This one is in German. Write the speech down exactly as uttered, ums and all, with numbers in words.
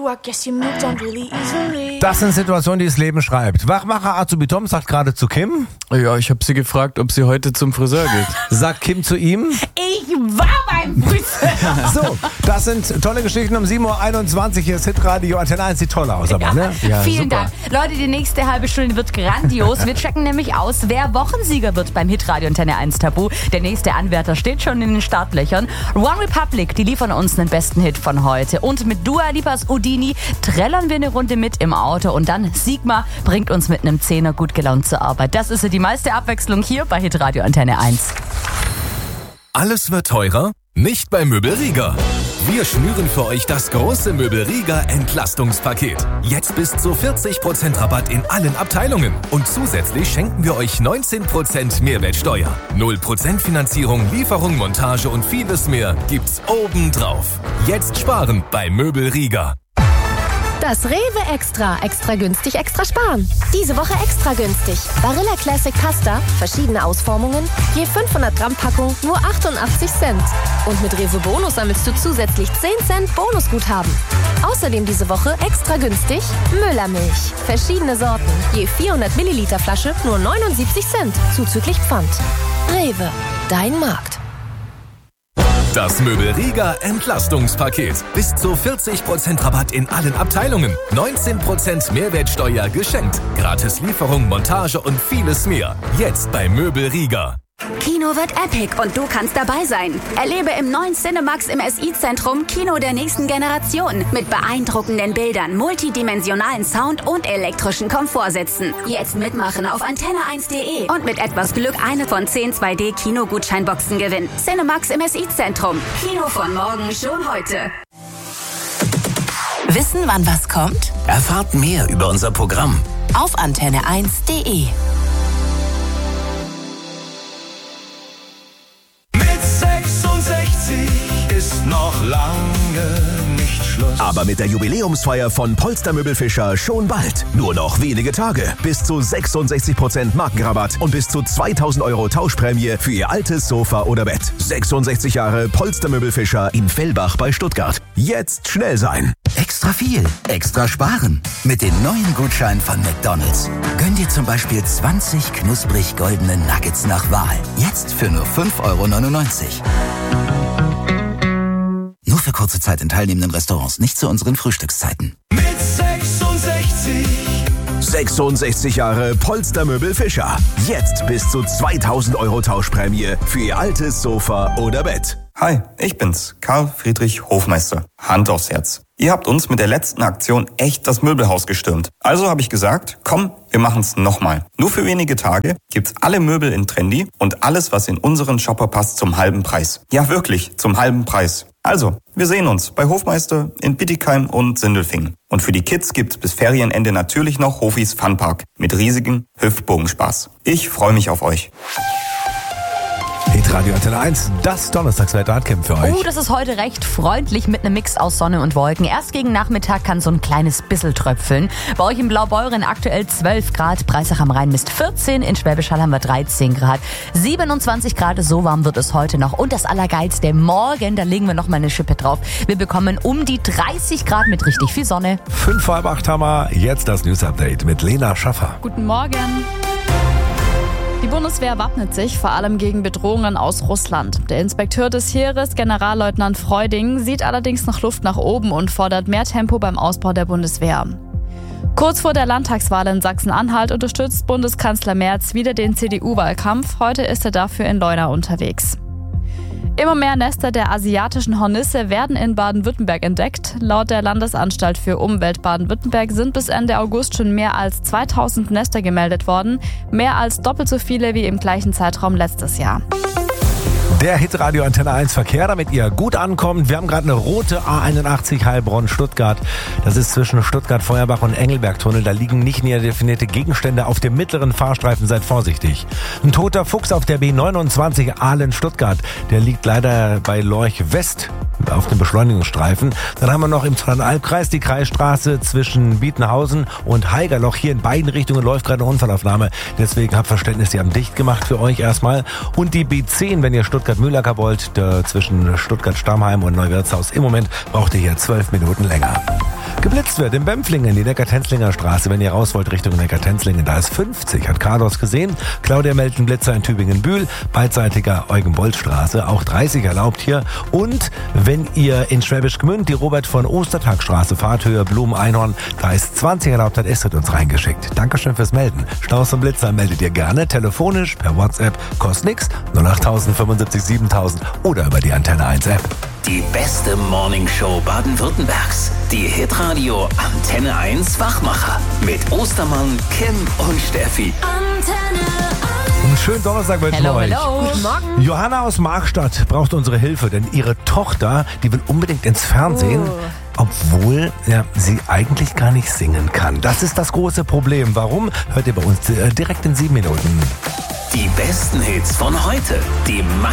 I guess you moved on really easily. Das sind Situationen, die das Leben schreibt. Wachmacher Azubi Tom sagt gerade zu Kim. Ja, ich habe sie gefragt, ob sie heute zum Friseur geht. Sagt Kim zu ihm. Ich war beim Friseur. So, das sind tolle Geschichten um sieben Uhr einundzwanzig. Hier ist Hitradio Antenne eins. Sieht toll aus, aber, Ja, ne? Ja, vielen super. Dank. Leute, die nächste halbe Stunde wird grandios. Wir checken nämlich aus, wer Wochensieger wird beim Hitradio Antenne eins Tabu. Der nächste Anwärter steht schon in den Startlöchern. One Republic, die liefern uns den besten Hit von heute. Und mit Dua Lipas Udini trällern wir eine Runde mit im Auto. Und dann Sigma bringt uns mit einem Zehner gut gelaunt zur Arbeit. Das ist ja die meiste Abwechslung hier bei Hitradio Antenne eins. Alles wird teurer? Nicht bei Möbel Rieger. Wir schnüren für euch das große Möbel Rieger Entlastungspaket. Jetzt bis zu vierzig Prozent Rabatt in allen Abteilungen. Und zusätzlich schenken wir euch neunzehn Prozent Mehrwertsteuer. null Prozent Finanzierung, Lieferung, Montage und vieles mehr gibt's obendrauf. Jetzt sparen bei Möbel Rieger. Das Rewe Extra. Extra günstig, extra sparen. Diese Woche extra günstig. Barilla Classic Pasta, verschiedene Ausformungen, je fünfhundert Gramm Packung, nur achtundachtzig Cent. Und mit Rewe Bonus sammelst du zusätzlich zehn Cent Bonusguthaben. Außerdem diese Woche extra günstig Müllermilch. Verschiedene Sorten, je vierhundert Milliliter Flasche, nur neunundsiebzig Cent, zuzüglich Pfand. Rewe, dein Markt. Das Möbel Rieger Entlastungspaket. Bis zu vierzig Prozent Rabatt in allen Abteilungen. neunzehn Prozent Mehrwertsteuer geschenkt. Gratis Lieferung, Montage und vieles mehr. Jetzt bei Möbel Rieger. Kino wird epic und du kannst dabei sein. Erlebe im neuen Cinemax im S I-Zentrum Kino der nächsten Generation. Mit beeindruckenden Bildern, multidimensionalen Sound und elektrischen Komfortsitzen. Jetzt mitmachen auf antenne eins punkt de und mit etwas Glück eine von zehn zwei D Kinogutscheinboxen gewinnen. Cinemax im S I-Zentrum. Kino von morgen schon heute. Wissen, wann was kommt? Erfahrt mehr über unser Programm Auf antenne eins punkt de. Ist noch lange nicht Schluss. Aber mit der Jubiläumsfeier von Polster Möbel Fischer schon bald. Nur noch wenige Tage. Bis zu sechsundsechzig Prozent Markenrabatt und bis zu zweitausend Euro Tauschprämie für Ihr altes Sofa oder Bett. sechsundsechzig Jahre Polster Möbel Fischer in Fellbach bei Stuttgart. Jetzt schnell sein. Extra viel, extra sparen. Mit den neuen Gutscheinen von McDonald's. Gönn dir zum Beispiel zwanzig knusprig goldene Nuggets nach Wahl. Jetzt für nur fünf Euro neunundneunzig. Nur für kurze Zeit in teilnehmenden Restaurants, nicht zu unseren Frühstückszeiten. Mit sechsundsechzig. sechsundsechzig Jahre Polster Möbel Fischer. Jetzt bis zu zweitausend Euro Tauschprämie für Ihr altes Sofa oder Bett. Hi, ich bin's, Karl Friedrich Hofmeister. Hand aufs Herz. Ihr habt uns mit der letzten Aktion echt das Möbelhaus gestürmt. Also habe ich gesagt, komm, wir machen's nochmal. Nur für wenige Tage gibt's alle Möbel in Trendy und alles, was in unseren Shopper passt, zum halben Preis. Ja, wirklich, zum halben Preis. Also, wir sehen uns bei Hofmeister in Bietigheim und Sindelfingen. Und für die Kids gibt's bis Ferienende natürlich noch Hofis Funpark mit riesigem Hüftbogenspaß. Ich freue mich auf euch. Hitradio Antenne eins, das Donnerstagswetter hat Kim für euch. Oh, das ist heute recht freundlich mit einem Mix aus Sonne und Wolken. Erst gegen Nachmittag kann so ein kleines bisschen tröpfeln. Bei euch in Blaubeuren aktuell zwölf Grad, Breisach am Rhein misst vierzehn, in Schwäbisch Hall haben wir dreizehn Grad. siebenundzwanzig Grad, so warm wird es heute noch. Und das Allergeilste, morgen, da legen wir noch mal eine Schippe drauf. Wir bekommen um die dreißig Grad mit richtig viel Sonne. Fünf vor halb acht haben wir, jetzt das News Update mit Lena Schaffer. Guten Morgen. Die Bundeswehr wappnet sich vor allem gegen Bedrohungen aus Russland. Der Inspekteur des Heeres, Generalleutnant Freuding, sieht allerdings noch Luft nach oben und fordert mehr Tempo beim Ausbau der Bundeswehr. Kurz vor der Landtagswahl in Sachsen-Anhalt unterstützt Bundeskanzler Merz wieder den C D U-Wahlkampf. Heute ist er dafür in Leuna unterwegs. Immer mehr Nester der asiatischen Hornisse werden in Baden-Württemberg entdeckt. Laut der Landesanstalt für Umwelt Baden-Württemberg sind bis Ende August schon mehr als zweitausend Nester gemeldet worden. Mehr als doppelt so viele wie im gleichen Zeitraum letztes Jahr. Der Hitradio Antenne eins Verkehr, damit ihr gut ankommt. Wir haben gerade eine rote A einundachtzig Heilbronn-Stuttgart. Das ist zwischen Stuttgart-Feuerbach und Engelberg-Tunnel. Da liegen nicht näher definierte Gegenstände auf dem mittleren Fahrstreifen. Seid vorsichtig. Ein toter Fuchs auf der B neunundzwanzig Ahlen-Stuttgart. Der liegt leider bei Lorch West auf dem Beschleunigungsstreifen. Dann haben wir noch im Rhein-Alb-Kreis die Kreisstraße zwischen Bietenhausen und Haigerloch. Hier in beiden Richtungen läuft gerade eine Unfallaufnahme. Deswegen habt Verständnis, die haben dicht gemacht für euch erstmal. Und die B zehn, wenn ihr Stuttgart-Mühlacker wollt, zwischen Stuttgart-Stammheim und Neuwirtshaus. Im Moment braucht ihr hier zwölf Minuten länger. geblitzt wird in Bempflingen, die Neckar-Tenzlinger Straße. Wenn ihr raus wollt Richtung Neckar-Tenzlingen, da ist fünfzig, hat Carlos gesehen. Claudia meldet einen Blitzer in Tübingen-Bühl, beidseitiger Eugen-Bolz-Straße, auch dreißig erlaubt hier. Und wenn ihr in Schwäbisch Gmünd die Robert von Ostertagstraße fahrt, Höhe Blumen-Einhorn, da ist zwanzig erlaubt, hat Estrid uns reingeschickt. Dankeschön fürs Melden. Staus und Blitzer meldet ihr gerne, telefonisch, per WhatsApp, kostet nix, null acht null null fünfundsiebzig siebentausend oder über die Antenne eins App. Die beste Morningshow Baden-Württembergs. Die Hitradio Antenne eins Wachmacher. Mit Ostermann, Kim und Steffi. Antenne Einen schönen Donnerstag wünschen wir Hello, euch. hello. Guten Morgen. Johanna aus Markstadt braucht unsere Hilfe, denn ihre Tochter, die will unbedingt ins Fernsehen, Oh. obwohl ja, sie eigentlich gar nicht singen kann. Das ist das große Problem. Warum? Hört ihr bei uns äh, direkt in sieben Minuten. Die besten Hits von heute. Die